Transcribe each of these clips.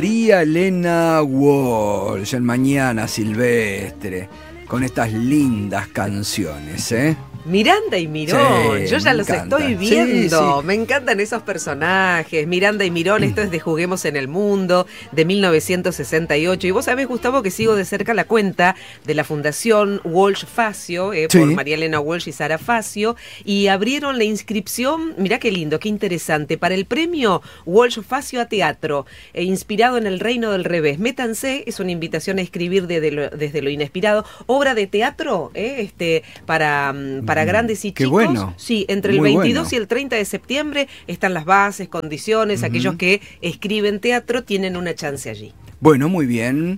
María Elena Walsh, en Mañana Silvestre, con estas lindas canciones, ¿eh? Miranda y Mirón, Sí, yo ya los encanta. estoy viendo, Sí. Me encantan esos personajes. Miranda y Mirón, esto es de Juguemos en el Mundo, de 1968. Y vos sabés, Gustavo, que sigo de cerca la cuenta de la Fundación Walsh Facio, Sí. por María Elena Walsh y Sara Facio, y abrieron la inscripción, mirá qué lindo, qué interesante, para el premio Walsh Facio a teatro, inspirado en El Reino del Revés. Métanse, es una invitación a escribir desde lo inspirado, obra de teatro, para grandes y Qué chicos. bueno. Sí, entre el Muy 22 bueno. y el 30 de septiembre están las bases, condiciones, aquellos que escriben teatro tienen una chance allí. Bueno, muy bien.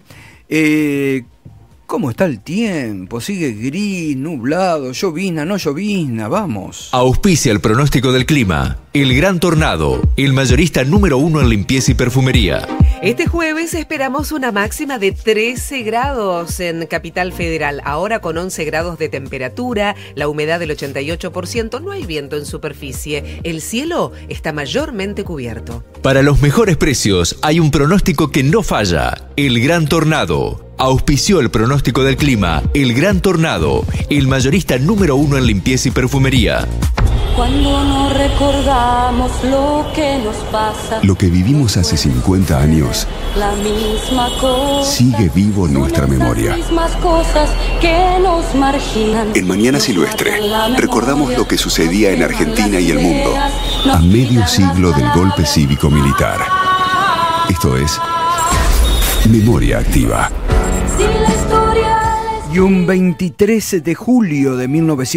¿Cómo está el tiempo? ¿Sigue gris, nublado, llovizna, no llovizna? Vamos. Auspicia el pronóstico del clima. El Gran Tornado, el mayorista número 1 en limpieza y perfumería. Este jueves esperamos una máxima de 13 grados en Capital Federal, ahora con 11 grados de temperatura, la humedad del 88%, no hay viento en superficie, el cielo está mayormente cubierto. Para los mejores precios hay un pronóstico que no falla. El Gran Tornado. Auspició el pronóstico del clima. El Gran Tornado, el mayorista número 1 en limpieza y perfumería. Cuando no recordamos lo que nos pasa, Lo que vivimos hace 50 años la misma cosa, sigue vivo en nuestra memoria. Las mismas cosas que nos marginan. En Mañana Silvestre recordamos lo que sucedía en Argentina y el mundo a medio siglo del golpe cívico-militar. Esto es Memoria Activa. Si la historia Y un 23 de julio de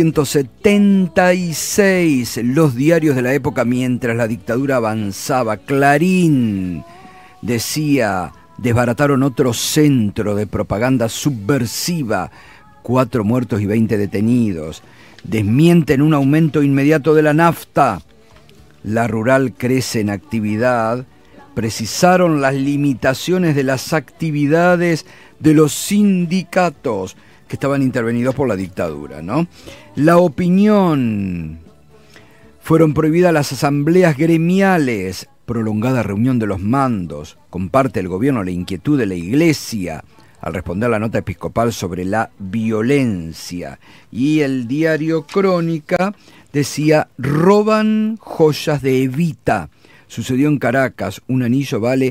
1976, los diarios de la época, mientras la dictadura avanzaba, Clarín decía: desbarataron otro centro de propaganda subversiva, 4 muertos y 20 detenidos. Desmienten un aumento inmediato de la nafta. La rural crece en actividad. Precisaron las limitaciones de las actividades de los sindicatos que estaban intervenidos por la dictadura, ¿no? La opinión. Fueron prohibidas las asambleas gremiales, prolongada reunión de los mandos. Comparte el gobierno la inquietud de la Iglesia al responder la nota episcopal sobre la violencia. Y el diario Crónica decía: roban joyas de Evita. Sucedió en Caracas, un anillo vale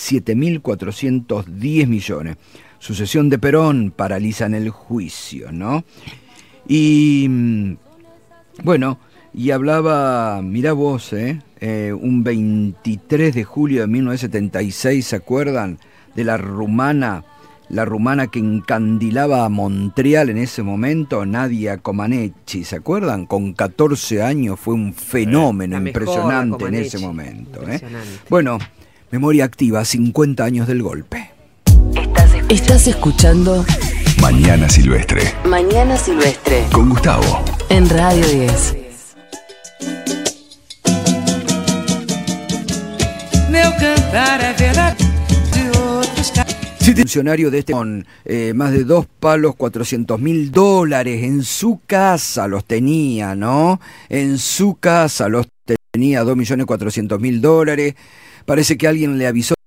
7.410 millones. Sucesión de Perón, paralizan el juicio, ¿no? Y bueno, y hablaba, mirá vos, un 23 de julio de 1976, ¿se acuerdan? De la rumana que encandilaba a Montreal en ese momento, Nadia Comaneci, ¿se acuerdan? Con 14 años fue un fenómeno impresionante en ese momento. Bueno, Memoria Activa, 50 años del golpe. Estás escuchando Mañana Silvestre Mañana Silvestre con Gustavo. en Radio 10. Meu cantar é verdade de outros Funcionario de con más de 2 palos, $400.000 en su casa los tenía, ¿no? En su casa los tenía, $2.400.000. Parece que alguien le avisó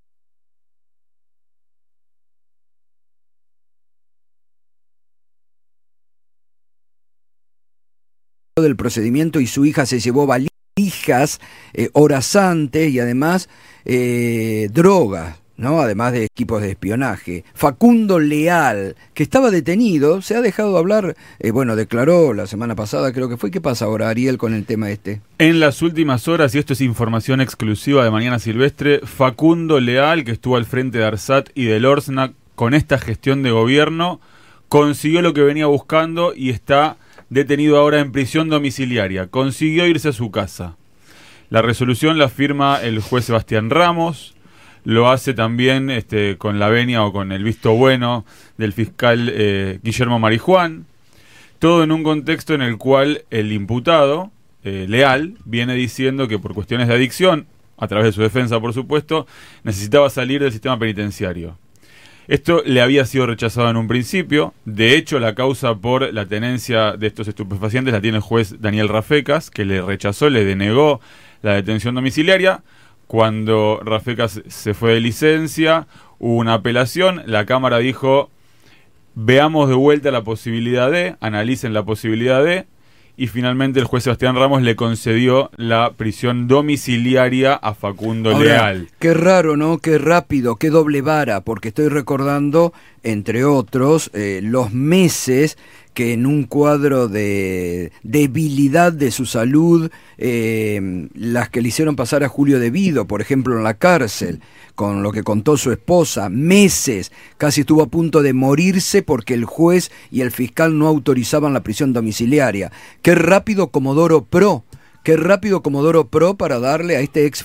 del procedimiento y su hija se llevó valijas horas antes y además drogas, ¿no? Además de equipos de espionaje. Facundo Leal, que estaba detenido, se ha dejado hablar, declaró la semana pasada, creo que fue. ¿Qué pasa ahora, Ariel, con el tema este? En las últimas horas, y esto es información exclusiva de Mañana Silvestre, Facundo Leal, que estuvo al frente de ARSAT y del ORSNA con esta gestión de gobierno, consiguió lo que venía buscando y está detenido ahora en prisión domiciliaria. Consiguió irse a su casa. La resolución la firma el juez Sebastián Ramos. Lo hace también con la venia o con el visto bueno del fiscal Guillermo Marijuán. Todo en un contexto en el cual el imputado, Leal, viene diciendo que por cuestiones de adicción, a través de su defensa por supuesto, necesitaba salir del sistema penitenciario. Esto le había sido rechazado en un principio. De hecho, la causa por la tenencia de estos estupefacientes la tiene el juez Daniel Rafecas, que le rechazó, le denegó la detención domiciliaria, Cuando Rafecas se fue de licencia, hubo una apelación, la Cámara dijo, veamos de vuelta la posibilidad analicen la posibilidad y finalmente el juez Sebastián Ramos le concedió la prisión domiciliaria a Facundo Ahora, Leal. Qué raro, ¿no? Qué rápido, qué doble vara, porque estoy recordando, entre otros, los meses que en un cuadro de debilidad de su salud, las que le hicieron pasar a Julio De Vido, por ejemplo, en la cárcel, con lo que contó su esposa, meses, casi estuvo a punto de morirse porque el juez y el fiscal no autorizaban la prisión domiciliaria. Qué rápido Comodoro Pro para darle a este ex